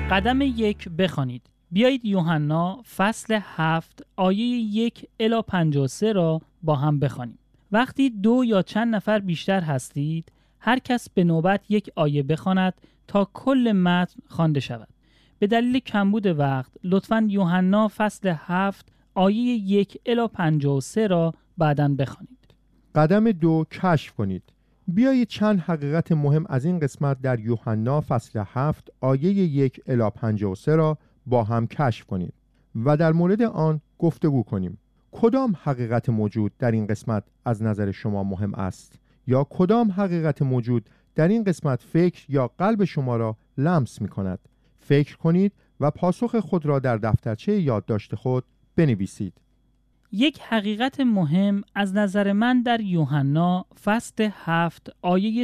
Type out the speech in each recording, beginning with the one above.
قدم 1 بخوانید. بیایید یوحنا فصل 7 آیه 1 الی 53 را با هم بخوانیم. وقتی 2 یا چند نفر بیشتر هستید، هر کس به نوبت یک آیه بخواند تا کل متن خوانده شود. به دلیل کمبود وقت لطفاً یوحنا فصل 7 آیه 1 الی 53 را بعداً بخوانید. قدم 2 کشف کنید. بیایید چند حقیقت مهم از این قسمت در یوحنا فصل 7 آیه 1 الی 53 را با هم کشف کنید و در مورد آن گفتگو کنیم. کدام حقیقت موجود در این قسمت از نظر شما مهم است؟ یا کدام حقیقت موجود در این قسمت فکر یا قلب شما را لمس می کند؟ فکر کنید و پاسخ خود را در دفترچه یادداشت خود بنویسید. یک حقیقت مهم از نظر من در یوحنا فصل 7 آیه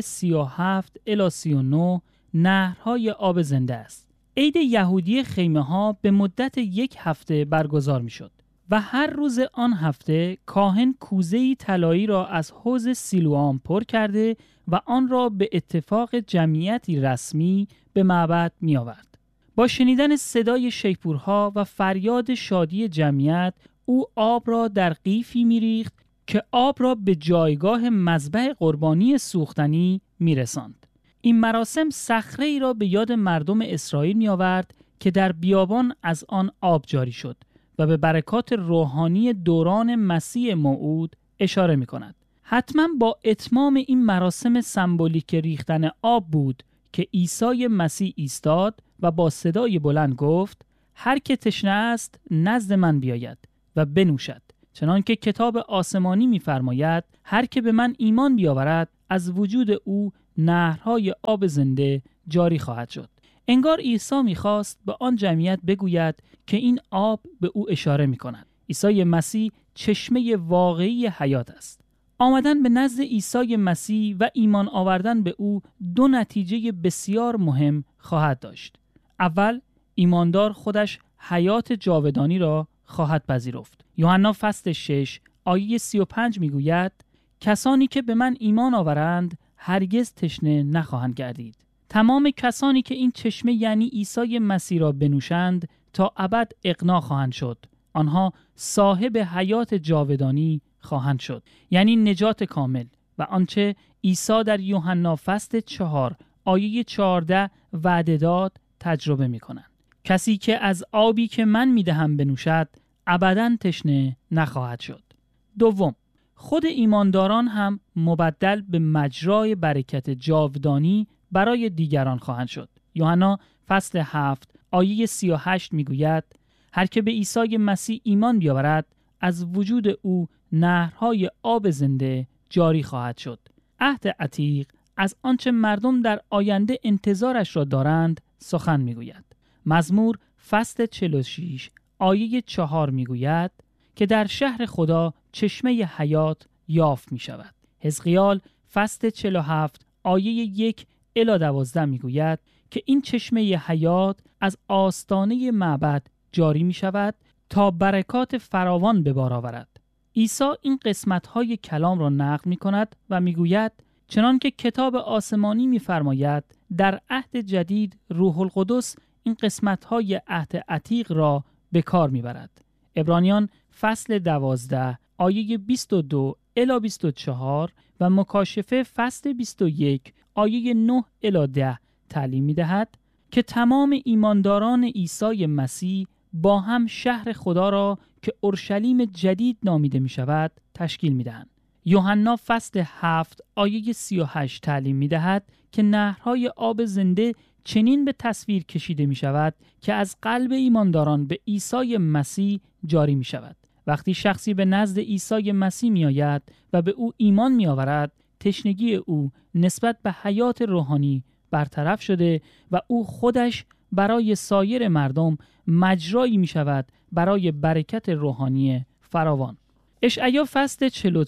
37 الی 39 نهرهای آب زنده است. عید یهودی خیمه ها به مدت 1 هفته برگزار می شد و هر روز آن هفته کاهن کوزه‌ای طلایی را از حوض سیلوام پر کرده و آن را به اتفاق جمعیتی رسمی به معبد می آورد. با شنیدن صدای شیپورها و فریاد شادی جمعیت، او آب را در قیفی می ریخت که آب را به جایگاه مذبح قربانی سوختنی می رساند. این مراسم صخره‌ای را به یاد مردم اسرائیل می آورد که در بیابان از آن آب جاری شد و به برکات روحانی دوران مسیح موعود اشاره می کند. حتما با اتمام این مراسم سمبولیک ریختن آب بود که عیسی مسیح ایستاد و با صدای بلند گفت: هر که تشنه است نزد من بیاید و بنوشد. چنانکه کتاب آسمانی می‌فرماید: هر که به من ایمان بیاورد از وجود او نهرهای آب زنده جاری خواهد شد. انگار عیسی می‌خواست به آن جمعیت بگوید که این آب به او اشاره می‌کند. عیسی مسیح چشمه واقعی حیات است. آمدن به نزد عیسی مسیح و ایمان آوردن به او 2 نتیجه بسیار مهم خواهد داشت. اول، ایماندار خودش حیات جاودانی را خواهد پذیرفت. یوحنا فصل 6 آیه 35 میگوید: کسانی که به من ایمان آورند هرگز تشنه نخواهند گردید. تمام کسانی که این چشمه یعنی عیسی مسیح را بنوشند تا ابد اغنا خواهند شد. آنها صاحب حیات جاودانی خواهند شد، یعنی نجات کامل و آنچه عیسی در یوحنا فصل 4 آیه 14 وعده داد تجربه می‌کنند. کسی که از آبی که من میدهم بنوشد ابداً تشنه نخواهد شد. دوم، خود ایمانداران هم مبدل به مجرای برکت جاودانی برای دیگران خواهند شد. یوحنا فصل 7 آیه 38 میگوید: هر که به عیسی مسیح ایمان بیاورد از وجود او نهرهای آب زنده جاری خواهد شد. عهد عتیق از آنچه مردم در آینده انتظارش را دارند سخن میگوید. مزمور فصل 46 آیه 4 میگوید که در شهر خدا چشمه حیات یافت می شود. حزقیال فصل 47 آیه 1 الی 12 میگوید که این چشمه حیات از آستانه معبد جاری می شود تا برکات فراوان به بار آورد. عیسی این قسمت‌های کلام را نقل می‌کند و میگوید: چنان که کتاب آسمانی می‌فرماید در عهد جدید روح القدس این قسمت‌های عهد عتیق را به کار می‌برد. عبرانیان فصل 12 آیه 22 الی 24 و مکاشفه فصل 21 آیه 9 الی 10 تعلیم می‌دهد که تمام ایمانداران عیسی مسیح با هم شهر خدا را که اورشلیم جدید نامیده می شود تشکیل می دهند. یوحنا فصل 7 آیه 38 تعلیم می دهد که نهرهای آب زنده چنین به تصویر کشیده می شود که از قلب ایمانداران به عیسی مسیح جاری می شود. وقتی شخصی به نزد عیسی مسیح می آید و به او ایمان می آورد، تشنگی او نسبت به حیات روحانی برطرف شده و او خودش برای سایر مردم مجرایی می شود برای برکت روحانی فراوان. اشعیا فصل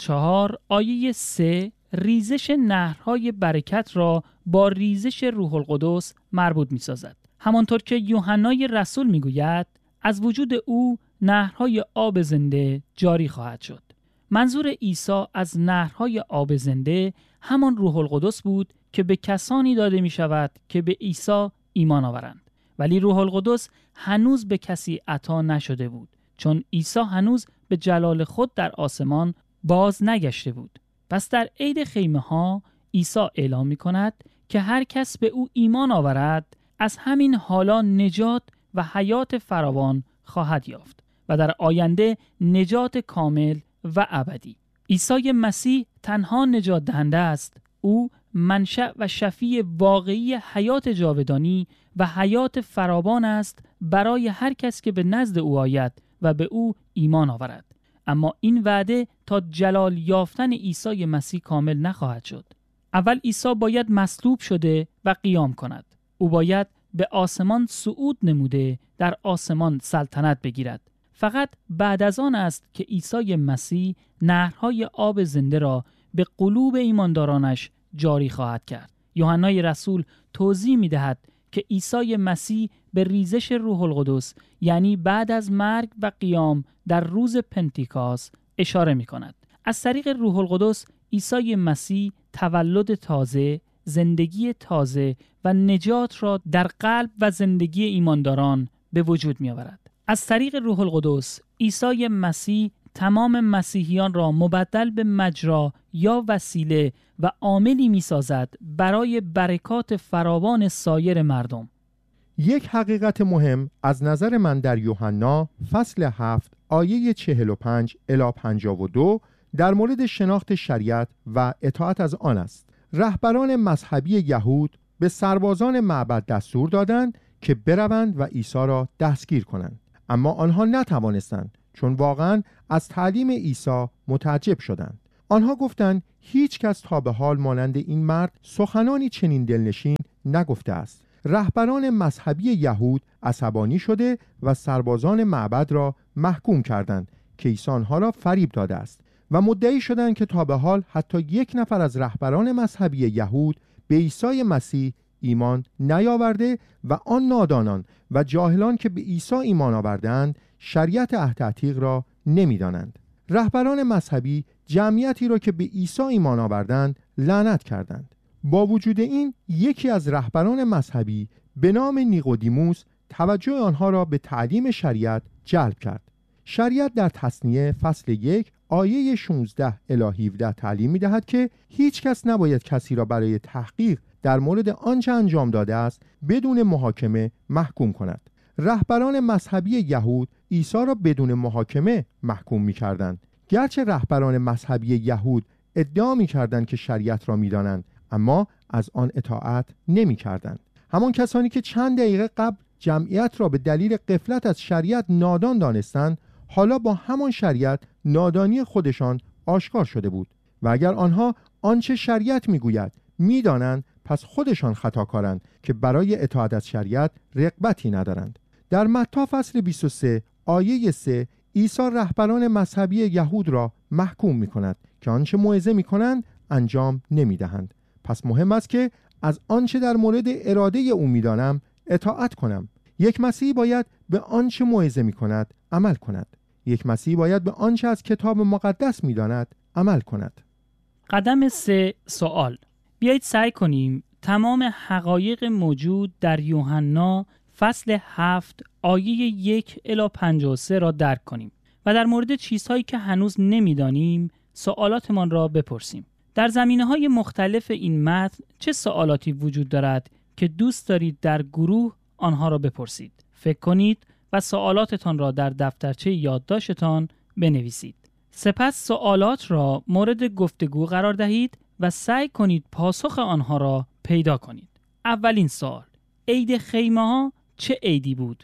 44 آیه 3 ریزش نهرهای برکت را با ریزش روح القدس مربوط می سازد. همانطور که یوحنای رسول می گوید از وجود او نهرهای آب زنده جاری خواهد شد. منظور عیسی از نهرهای آب زنده همان روح القدس بود که به کسانی داده می شود که به عیسی ایمان آورند. ولی روح القدس هنوز به کسی عطا نشده بود، چون عیسی هنوز به جلال خود در آسمان باز نگشته بود. پس در عید خیمه ها عیسی اعلام می کند که هر کس به او ایمان آورد از همین حالا نجات و حیات فراوان خواهد یافت و در آینده نجات کامل و ابدی. عیسی مسیح تنها نجات دهنده است. او منشأ و شفیع واقعی حیات جاودانی و حیات فراوان است برای هر کس که به نزد او آید و به او ایمان آورد. اما این وعده تا جلال یافتن عیسی مسیح کامل نخواهد شد. اول عیسی باید مصلوب شده و قیام کند. او باید به آسمان صعود نموده در آسمان سلطنت بگیرد. فقط بعد از آن است که عیسی مسیح نهرهای آب زنده را به قلوب ایماندارانش جاری خواهد کرد. یوحنای رسول توضیح می دهد که عیسی مسیح به ریزش روح القدس یعنی بعد از مرگ و قیام در روز پنتیکاست اشاره می کند. از طریق روح القدس عیسی مسیح تولد تازه، زندگی تازه و نجات را در قلب و زندگی ایمانداران به وجود می آورد. از طریق روح القدس عیسی مسیح تمام مسیحیان را مبدل به مجرا یا وسیله و عاملی می سازد برای برکات فراوان سایر مردم. یک حقیقت مهم از نظر من در یوحنا فصل 7 آیه 45 الی 52 در مورد شناخت شریعت و اطاعت از آن است. رهبران مذهبی یهود به سربازان معبد دستور دادند که بروند و عیسی را دستگیر کنند، اما آنها نتوانستند، چون واقعا از تعلیم عیسی متعجب شدند. آنها گفتند هیچ کس تا به حال مانند این مرد سخنانی چنین دلنشین نگفته است. رهبران مذهبی یهود عصبانی شده و سربازان معبد را محکوم کردند که عیسی آنها را فریب داده است و مدعی شدند که تا به حال حتی یک نفر از رهبران مذهبی یهود به عیسی مسیح ایمان نیاورده و آن نادانان و جاهلان که به عیسی ایمان آوردند شریعت عهد عتیق را نمی‌دانند. رهبران مذهبی جمعیتی را که به عیسی ایمان آوردند لعنت کردند. با وجود این یکی از رهبران مذهبی به نام نیقودیموس توجه آنها را به تعلیم شریعت جلب کرد. شریعت در تثنیه فصل 1 آیه 16 الی 17 تعلیم می‌دهد که هیچ کس نباید کسی را برای تحقیق در مورد آنچه انجام داده است بدون محاکمه محکوم کند. رهبران مذهبی یهود عیسی را بدون محاکمه محکوم می‌کردند. گرچه رهبران مذهبی یهود ادعا می‌کردند که شریعت را می‌دانند، اما از آن اطاعت نمی‌کردند. همان کسانی که چند دقیقه قبل جمعیت را به دلیل غفلت از شریعت نادان دانستند، حالا با همان شریعت نادانی خودشان آشکار شده بود و اگر آنها آنچه شریعت میگوید میدانند، پس خودشان خطاکارند که برای اطاعت از شریعت رغبتی ندارند. در متی فصل 23 آیه 3 عیسی رهبران مذهبی یهود را محکوم می‌کند که آنچه موعظه می‌کنند انجام نمی‌دهند. پس مهم است که از آنچه در مورد اراده او می‌دانم اطاعت کنم. یک مسیحی باید به آنچه موعظه می‌کند عمل کند. یک مسیحی باید به آنچه از کتاب مقدس می‌داند عمل کند. قدم 3 سوال. بیایید سعی کنیم تمام حقایق موجود در یوحنا فصل 7 آیه 1 الی 53 را درک کنیم و در مورد چیزهایی که هنوز نمی‌دانیم سوالاتمان را بپرسیم. در زمینه‌های مختلف این متن چه سوالاتی وجود دارد که دوست دارید در گروه آنها را بپرسید؟ فکر کنید و سوالاتتان را در دفترچه یادداشتتان بنویسید. سپس سوالات را مورد گفتگو قرار دهید و سعی کنید پاسخ آنها را پیدا کنید. اولین سوال: عید خیمه ها چه عیدی بود؟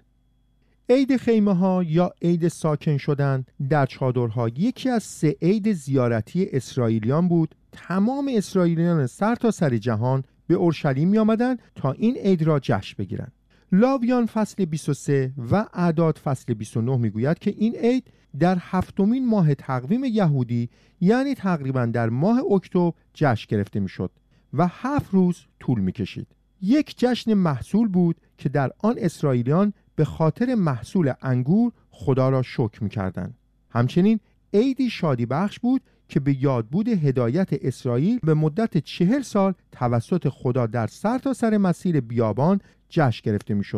عید خیمه ها یا عید ساکن شدن در چادرها یکی از 3 عید زیارتی اسرائیلیان بود. تمام اسرائیلیان سرتاسر جهان به اورشلیم می آمدند تا این عید را جشن بگیرند. لاویان فصل 23 و اعداد فصل 29 میگوید که این عید در 7مین ماه تقویم یهودی یعنی تقریبا در ماه اکتبر جشن گرفته میشد و 7 روز طول میکشید. یک جشن محصول بود که در آن اسرائیلیان به خاطر محصول انگور خدا را شکر میکردند. همچنین عیدی شادی بخش بود که به یادبود هدایت اسرائیل به مدت 40 سال توسط خدا در سرتاسر مسیر بیابان جشن گرفته میشد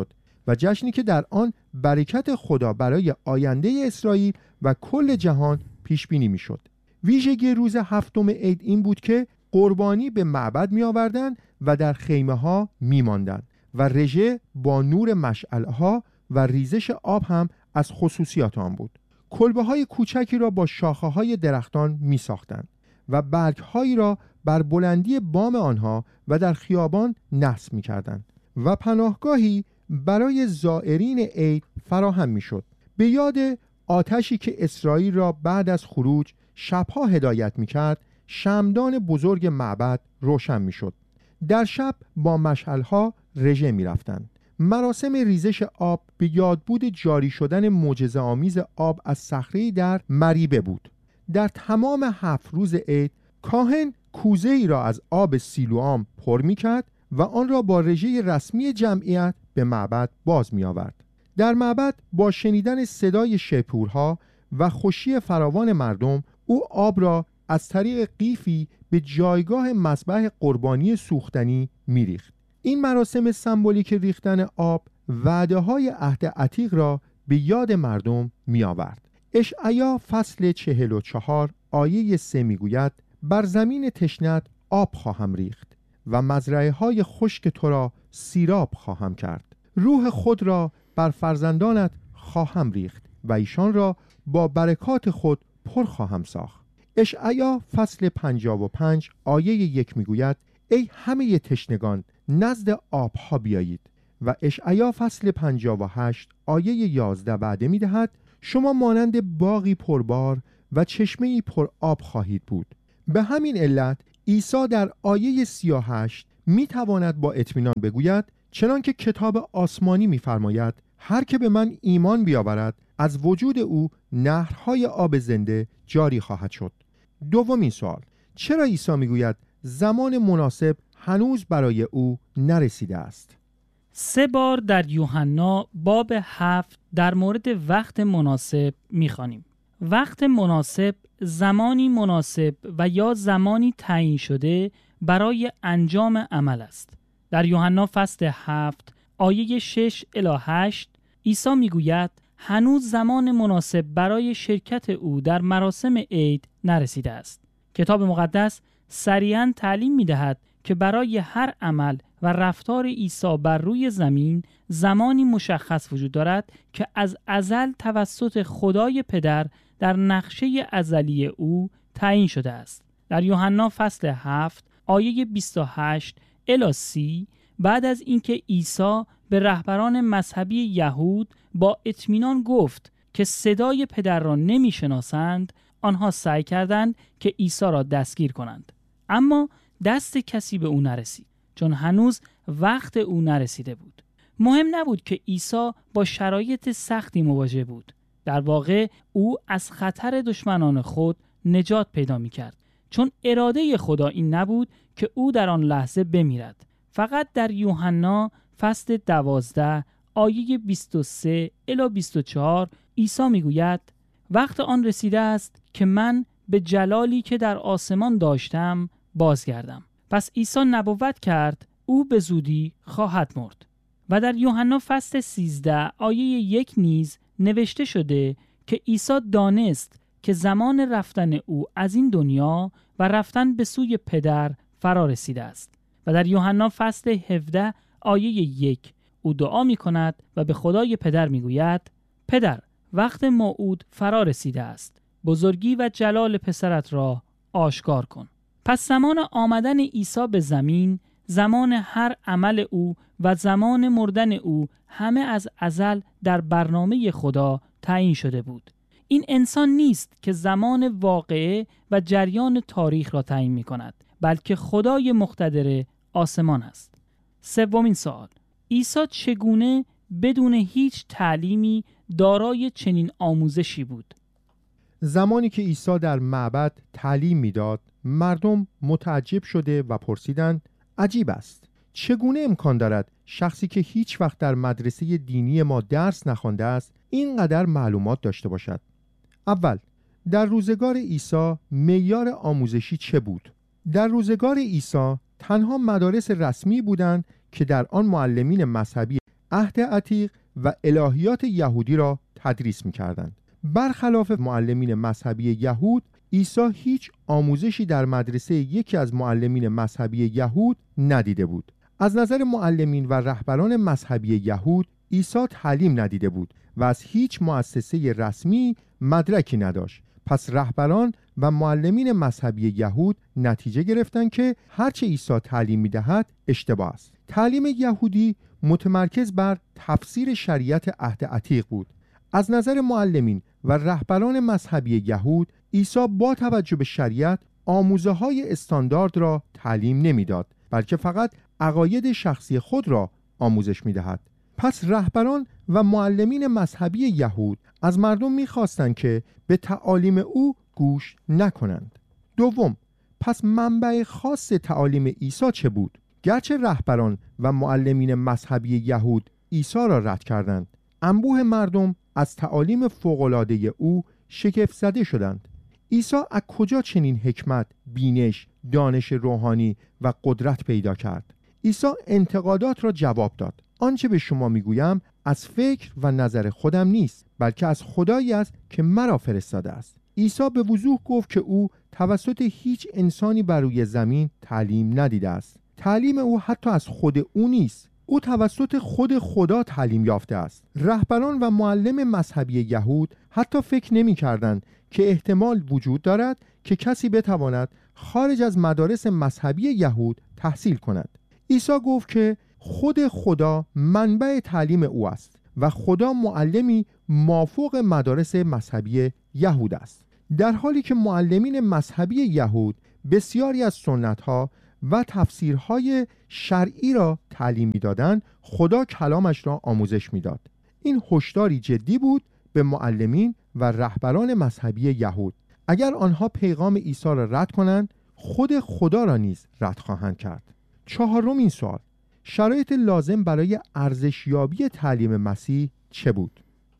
و جشنی که در آن برکت خدا برای آینده اسرائیل و کل جهان پیش بینی میشد. ویژگی روز هفتم عید این بود که قربانی به معبد می آوردند و در خیمه ها می ماندند و رژه با نور مشعل ها و ریزش آب هم از خصوصیات آن بود. کلبه های کوچکی را با شاخه های درختان می ساختند و برگ هایی را بر بلندی بام آنها و در خیابان نصب می کردند و پناهگاهی برای زائرین عید فراهم می شد. به یاد آتشی که اسرائیل را بعد از خروج شبها هدایت می کرد، شمعدان بزرگ معبد روشن می شد. در شب با مشعلها رژه می رفتند. مراسم ریزش آب به یادبود جاری شدن معجزه‌آمیز آب از صخره در مریبه بود. در تمام 7 روز عید کاهن کوزه ای را از آب سیلوام پر می کرد و آن را با رژه رسمی جمعیت به معبد باز می آورد. در معبد با شنیدن صدای شیپورها و خوشی فراوان مردم، او آب را از طریق قیفی به جایگاه مذبح قربانی سوختنی می ریخت. این مراسم سمبولیک ریختن آب وعده های عهد عتیق را به یاد مردم می آورد. اشعیا فصل 44 آیه 3 می گوید: بر زمین تشنت آب خواهم ریخت و مزرعه های خشک تو را سیراب خواهم کرد. روح خود را بر فرزندانت خواهم ریخت و ایشان را با برکات خود پر خواهم ساخت. اشعیا فصل 55 آیه 1 می گوید: ای همه تشنگان نزد آبها بیایید. و اشعیا فصل 58 آیه 11 وعده می دهد: شما مانند باغی پربار و چشمه‌ای پر آب خواهید بود. به همین علت عیسی در آیه 38 می تواند با اطمینان بگوید: چنانکه کتاب آسمانی می فرماید هر که به من ایمان بیاورد از وجود او نهرهای آب زنده جاری خواهد شد. دومین سوال: چرا عیسی می گوید زمان مناسب هنوز برای او نرسیده است؟ 3 بار در یوحنا باب 7 در مورد وقت مناسب می‌خوانیم. وقت مناسب زمانی مناسب و یا زمانی تعیین شده برای انجام عمل است. در یوحنا فصل 7 آیه 6 الی 8 عیسی میگوید هنوز زمان مناسب برای شرکت او در مراسم عید نرسیده است. کتاب مقدس صریحاً تعلیم می‌دهد که برای هر عمل و رفتار عیسی بر روی زمین زمانی مشخص وجود دارد که از ازل توسط خدای پدر در نقشه ازلی او تعیین شده است. در یوحنا فصل 7 آیه 28 الی 30 بعد از اینکه عیسی به رهبران مذهبی یهود با اطمینان گفت که صدای پدر را نمی‌شناسند، آنها سعی کردند که عیسی را دستگیر کنند. اما دست کسی به او نرسید، چون هنوز وقت او نرسیده بود. مهم نبود که عیسی با شرایط سختی مواجه بود. در واقع او از خطر دشمنان خود نجات پیدا می‌کرد، چون اراده خدا این نبود که او در آن لحظه بمیرد. فقط در یوحنا فصل 12 آیه 23 الی 24 عیسی میگوید وقت آن رسیده است که من به جلالی که در آسمان داشتم بازگردم. پس عیسی نبوت کرد او به زودی خواهد مرد. و در یوحنا فصل 13 آیه 1 نیز نوشته شده که عیسی دانست که زمان رفتن او از این دنیا و رفتن به سوی پدر فرا رسیده است. و در یوحنا فصل 17 آیه 1 او دعا می کند و به خدای پدر می گوید پدر، وقت موعود فرا رسیده است، بزرگی و جلال پسرت را آشکار کن. پس زمان آمدن عیسی به زمین، زمان هر عمل او و زمان مردن او همه از ازل در برنامه خدا تعیین شده بود. این انسان نیست که زمان واقعه و جریان تاریخ را تعیین می کند، بلکه خدای مقتدر آسمان است. سومین سوال: عیسی چگونه بدون هیچ تعلیمی دارای چنین آموزشی بود؟ زمانی که عیسی در معبد تعلیم میداد، مردم متعجب شده و پرسیدند عجیب است، چگونه امکان دارد شخصی که هیچ وقت در مدرسه دینی ما درس نخوانده است اینقدر معلومات داشته باشد؟ اول، در روزگار عیسی معیار آموزشی چه بود؟ در روزگار عیسی تنها مدارس رسمی بودند که در آن معلمین مذهبی عهد عتیق و الهیات یهودی را تدریس می‌کردند. برخلاف معلمین مذهبی یهود، عیسی هیچ آموزشی در مدرسه یکی از معلمین مذهبی یهود ندیده بود. از نظر معلمین و رهبران مذهبی یهود، عیسی تعلیم ندیده بود و از هیچ مؤسسه رسمی مدرکی نداشت. پس رهبران و معلمین مذهبی یهود نتیجه گرفتند که هرچه عیسی تعلیم می‌دهد اشتباه است. تعلیم یهودی متمرکز بر تفسیر شریعت عهد عتیق بود. از نظر معلمین و رهبران مذهبی یهود، عیسی با توجه به شریعت آموزه‌های استاندارد را تعلیم نمی‌داد، بلکه فقط عقاید شخصی خود را آموزش می‌دهد. پس رهبران و معلمین مذهبی یهود از مردم می‌خواستند که به تعالیم او گوش نکنند. دوم، پس منبع خاص تعالیم عیسی چه بود؟ گرچه رهبران و معلمین مذهبی یهود عیسی را رد کردند، انبوه مردم از تعالیم فوق‌العاده او شگفت زده شدند. عیسی از کجا چنین حکمت، بینش، دانش روحانی و قدرت پیدا کرد؟ عیسی انتقادات را جواب داد. آنچه به شما میگویم از فکر و نظر خودم نیست، بلکه از خدایی است که مرا فرستاده است. عیسی به وضوح گفت که او توسط هیچ انسانی بر روی زمین تعلیم ندیده است. تعلیم او حتی از خود او نیست. او توسط خود خدا تعلیم یافته است. رهبران و معلم مذهبی یهود حتی فکر نمی کردند که احتمال وجود دارد که کسی بتواند خارج از مدارس مذهبی یهود تحصیل کند. عیسی گفت که خود خدا منبع تعلیم او است و خدا معلمی مافوق مدارس مذهبی یهود است. در حالی که معلمین مذهبی یهود بسیاری از سنت‌ها و تفسیرهای شرعی را تعلیم می‌دادند، خدا کلامش را آموزش می‌داد. این هشداری جدی بود به معلمین و رهبران مذهبی یهود. اگر آنها پیغام عیسی را رد کنند، خود خدا را نیز رد خواهند کرد. چهارمین سوال، شرایط لازم برای ارزشیابی تعلیم مسیح چه بود؟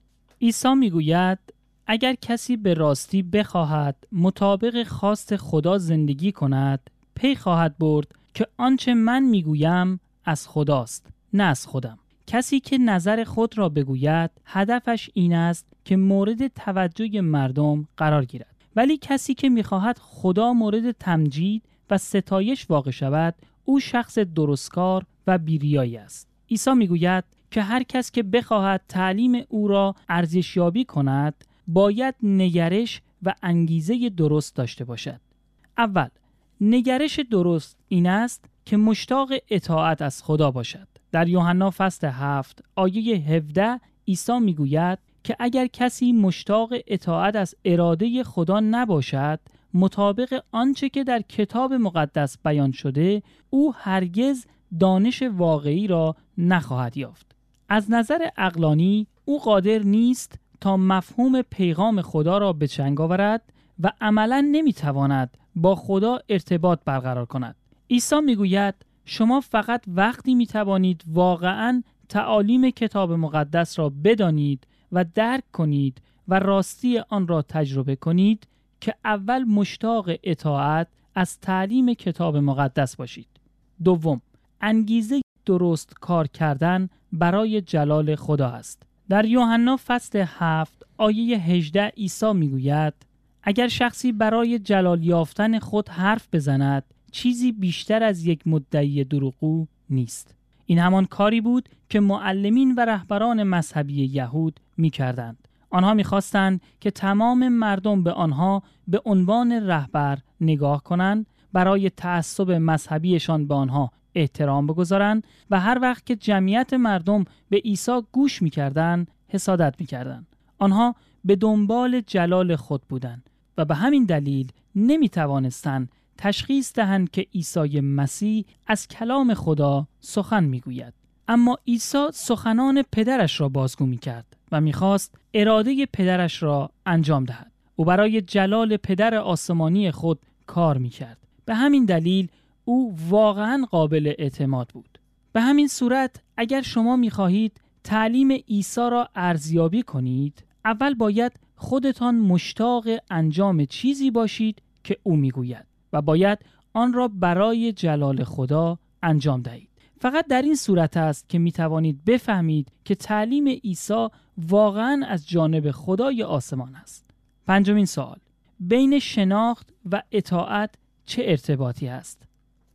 عیسی میگوید اگر کسی به راستی بخواهد مطابق خواست خدا زندگی کند، پی خواهد برد که آنچه من میگویم از خداست، نه از خودم. کسی که نظر خود را بگوید هدفش این است که مورد توجه مردم قرار گیرد، ولی کسی که میخواهد خدا مورد تمجید و ستایش واقع شود، او شخص درستکار و بیریایی است. عیسی میگوید که هر کس که بخواهد تعلیم او را ارزشیابی کند، باید نگرش و انگیزه درست داشته باشد. اول، نگرش درست این است که مشتاق اطاعت از خدا باشد. در یوحنا فصل 7 آیه 17 عیسی میگوید که اگر کسی مشتاق اطاعت از اراده خدا نباشد، مطابق آنچه که در کتاب مقدس بیان شده، او هرگز دانش واقعی را نخواهد یافت. از نظر عقلانی او قادر نیست تا مفهوم پیغام خدا را به چنگ آورد و عملاً نمیتواند با خدا ارتباط برقرار کند. عیسی میگوید شما فقط وقتی میتوانید واقعاً تعالیم کتاب مقدس را بدانید و درک کنید و راستی آن را تجربه کنید که اول مشتاق اطاعت از تعلیم کتاب مقدس باشید. دوم، انگیزه درست کار کردن برای جلال خدا است. در یوحنا فصل 7 آیه 18 عیسی میگوید اگر شخصی برای جلال یافتن خود حرف بزند، چیزی بیشتر از یک مدعی دروغگو نیست. این همان کاری بود که معلمین و رهبران مذهبی یهود می‌کردند. آنها می‌خواستند که تمام مردم به آنها به عنوان رهبر نگاه کنند، برای تعصب مذهبیشان به آنها احترام بگذارند و هر وقت که جمعیت مردم به عیسی گوش می‌کردند، حسادت می‌کردند. آنها به دنبال جلال خود بودند و به همین دلیل نمی‌توانستند تشخیص دهند که عیسی مسیح از کلام خدا سخن می‌گوید. اما عیسی سخنان پدرش را بازگو می‌کرد و می‌خواست اراده پدرش را انجام دهد. او برای جلال پدر آسمانی خود کار می‌کرد. به همین دلیل او واقعاً قابل اعتماد بود. به همین صورت اگر شما می‌خواهید تعلیم عیسی را ارزیابی کنید، اول باید خودتان مشتاق انجام چیزی باشید که او می‌گوید و باید آن را برای جلال خدا انجام دهید. فقط در این صورت است که می توانید بفهمید که تعلیم عیسی واقعاً از جانب خدای آسمان است. پنجمین سوال: بین شناخت و اطاعت چه ارتباطی است؟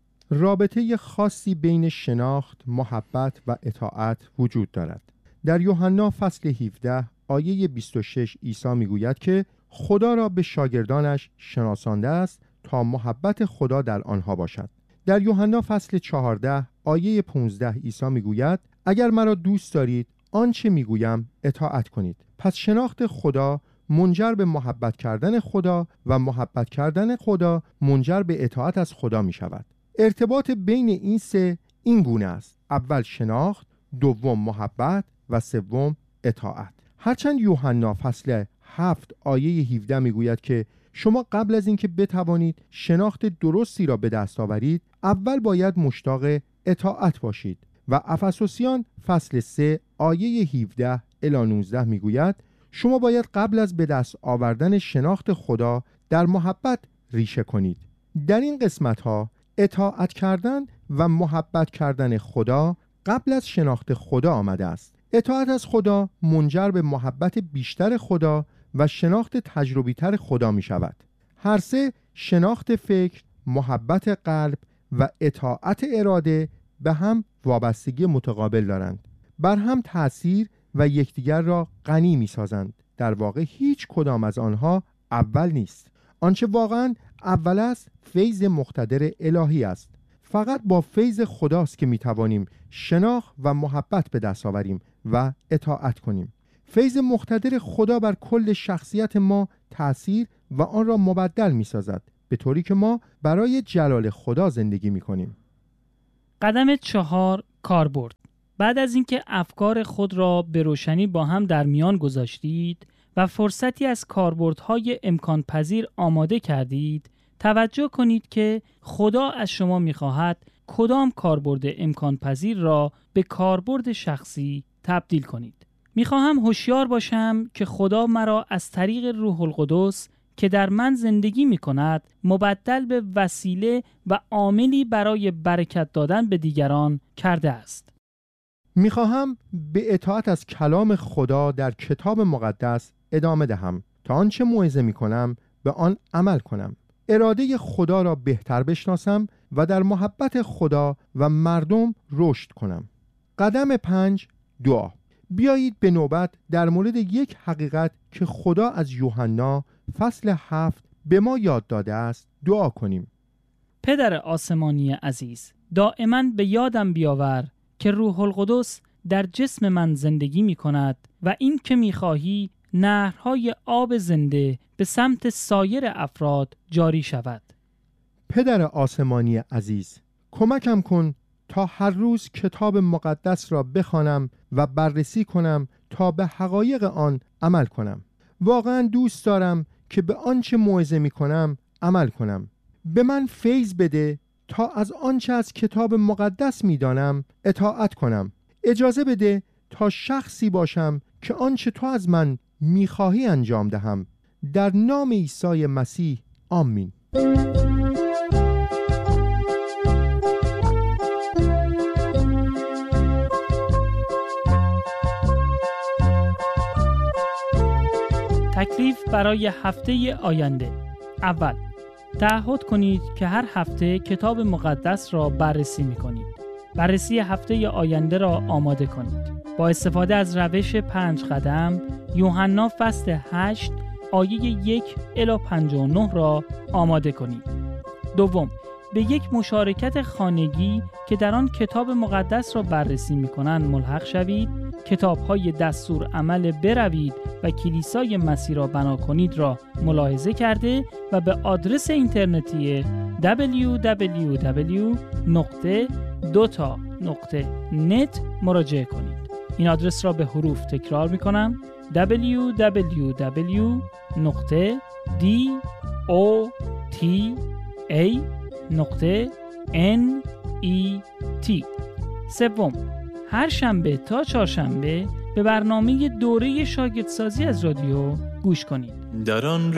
رابطه خاصی بین شناخت، محبت و اطاعت وجود دارد. در یوحنا فصل 17 آیه 26 عیسی میگوید که خدا را به شاگردانش شناسانده است تا محبت خدا در آنها باشد. در یوحنا فصل 14 آیه 15 عیسی میگوید اگر مرا دوست دارید آنچه میگویم اطاعت کنید. پس شناخت خدا منجر به محبت کردن خدا و محبت کردن خدا منجر به اطاعت از خدا می شود. ارتباط بین این سه این گونه است: اول شناخت، دوم محبت و سوم اطاعت. هرچند یوحنا فصل 7 آیه 17 میگوید که شما قبل از اینکه بتوانید شناخت درستی را به دست آورید اول باید مشتاق اطاعت باشید، و افسوسیان فصل 3 آیه 17 الی 19 میگوید شما باید قبل از به دست آوردن شناخت خدا در محبت ریشه کنید. در این قسمت ها اطاعت کردن و محبت کردن خدا قبل از شناخت خدا آمده است. اطاعت از خدا منجر به محبت بیشتر خدا و شناخت تجربی تر خدا می شود. هر سه، شناخت فکر، محبت قلب و اطاعت اراده، به هم وابستگی متقابل دارند، بر هم تأثیر و یکدیگر را غنی می سازند. در واقع هیچ کدام از آنها اول نیست. آنچه واقعا اول است فیض مقتدر الهی است. فقط با فیض خداست که می توانیم شناخت و محبت به دست آوریم و اطاعت کنیم. فیض مقتدر خدا بر کل شخصیت ما تأثیر و آن را مبدل می سازد، به طوری که ما برای جلال خدا زندگی می کنیم. قدم 4: کاربرد. بعد از اینکه افکار خود را به روشنی با هم در میان گذاشتید و فرصتی از کاربردهای امکان پذیر آماده کردید، توجه کنید که خدا از شما می‌خواهد کدام کاربرد امکان پذیر را به کاربرد شخصی تبدیل کنید. می‌خواهم هوشیار باشم که خدا مرا از طریق روح القدس که در من زندگی می‌کند مبدل به وسیله و عاملی برای برکت دادن به دیگران کرده است. میخواهم به اطاعت از کلام خدا در کتاب مقدس ادامه دهم تا آنچه موعظه میکنم به آن عمل کنم. اراده خدا را بهتر بشناسم و در محبت خدا و مردم رشد کنم. قدم 5: دعا. بیایید به نوبت در مورد یک حقیقت که خدا از یوحنا فصل 7 به ما یاد داده است دعا کنیم. پدر آسمانی عزیز، دائما به یادم بیاور که روح القدس در جسم من زندگی می کند و این که می خواهی نهرهای آب زنده به سمت سایر افراد جاری شود. پدر آسمانی عزیز، کمکم کن تا هر روز کتاب مقدس را بخوانم و بررسی کنم تا به حقایق آن عمل کنم. واقعا دوست دارم که به آنچه موعظه می کنم عمل کنم. به من فیض بده تا از آنچه از کتاب مقدس می دانم اطاعت کنم. اجازه بده تا شخصی باشم که آنچه تو از من می خواهی انجام دهم. در نام عیسی مسیح، آمین. تکلیف برای هفته آینده. اول، تعهد کنید که هر هفته کتاب مقدس را بررسی می کنید. بررسی هفته آینده را آماده کنید. با استفاده از روش 5 قدم، یوحنا فصل 8 آیه 1 الی 59 را آماده کنید. دوم، به یک مشارکت خانگی که در آن کتاب مقدس را بررسی می‌کنند ملحق شوید. کتاب‌های دستور عمل بروید و کلیسای مسیح را بنا کنید را ملاحظه کرده و به آدرس اینترنتی www.dota.net مراجعه کنید. این آدرس را به حروف تکرار می‌کنم: www.dota.net. سوم، هر شنبه تا چهارشنبه به برنامه دوره شاگردسازی از رادیو گوش کنید. در آن